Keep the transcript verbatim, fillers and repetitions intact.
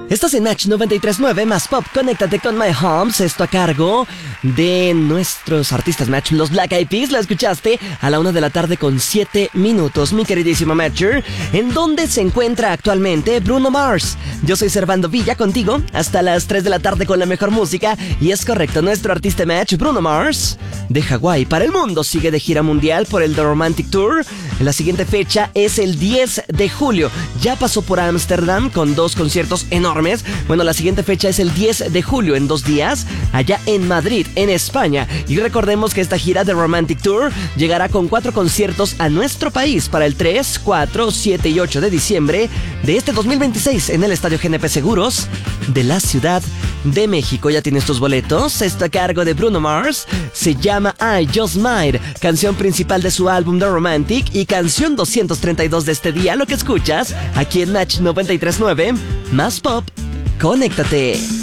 Estás en Match noventa y tres punto nueve más Pop, conéctate con My Homes. Esto a cargo de nuestros artistas Match, los Black Eyed Peas. La escuchaste a la una de la tarde con siete minutos, mi queridísimo Matcher. ¿En dónde se encuentra actualmente Bruno Mars? Yo soy Servando Villa, contigo hasta las tres de la tarde con la mejor música. Y es correcto, nuestro artista Match, Bruno Mars, de Hawái para el mundo, sigue de gira mundial por el The Romantic Tour. La siguiente fecha es el diez de julio. Ya pasó por Ámsterdam con dos conciertos enormes. Bueno, la siguiente fecha es el diez de julio, en dos días, allá en Madrid, en España. Y recordemos que esta gira de Romantic Tour llegará con cuatro conciertos a nuestro país para el tres, cuatro, siete y ocho de diciembre de este dos mil veintiséis en el Estadio G N P Seguros de la Ciudad de México. ¿Ya tienes tus boletos? Esto a cargo de Bruno Mars. Se llama I Just Might, canción principal de su álbum The Romantic y canción doscientos treinta y dos de este día. Lo que escuchas aquí en Match noventa y tres punto nueve más Pop. Conéctate.